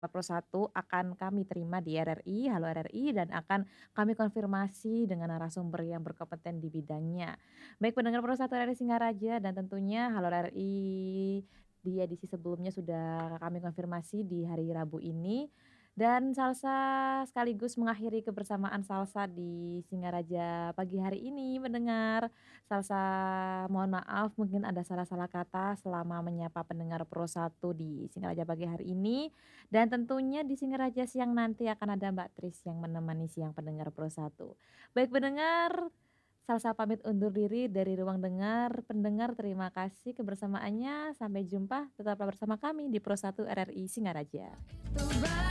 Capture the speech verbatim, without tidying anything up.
Pro satu akan kami terima di R R I, Halo R R I, dan akan kami konfirmasi dengan narasumber yang berkompeten di bidangnya. Baik pendengar Pro satu R R I Singaraja dan tentunya Halo R R I di edisi sebelumnya sudah kami konfirmasi di hari Rabu ini. Dan Salsa sekaligus mengakhiri kebersamaan Salsa di Singaraja pagi hari ini mendengar. Salsa mohon maaf mungkin ada salah-salah kata selama menyapa pendengar Pro satu di Singaraja pagi hari ini. Dan tentunya di Singaraja siang nanti akan ada Mbak Tris yang menemani siang pendengar Pro satu. Baik pendengar, Salsa pamit undur diri dari ruang dengar. Pendengar terima kasih kebersamaannya. Sampai jumpa tetaplah bersama kami di Pro satu R R I Singaraja.